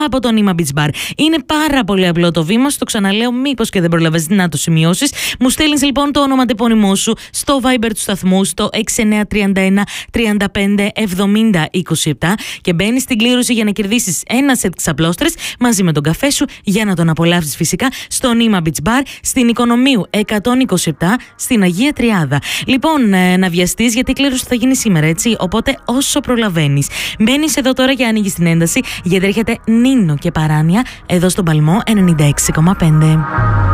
από το Νήμα Beach Bar. Είναι πάρα πολύ απλό το βήμα, στο ξαναλέω, μήπως και δεν προλαβες να το σημειώσεις. Μου στέλνεις λοιπόν το όνομα τεπώνυμό σου στο Viber του σταθμού στο 6931 35 70 27 και μπαίνεις στην κλήρωση για να κερδίσεις ένα σετ ξαπλώστρες μαζί με τον καφέ σου για να τον απολαύσεις φυσικά στο Νήμα Beach Bar στην Οικονομίου 127 στην Αγία Τριάδα. Λοιπόν, να βιαστείς γιατί η κλήρωση θα γίνει σήμερα, έτσι, οπότε όσο προλαβαίνεις. Μπαίνεις εδώ τώρα και ανοίγεις την ένταση γιατί έρχεται Νίνο και Παράνοια εδώ στον Παλμό 96,5.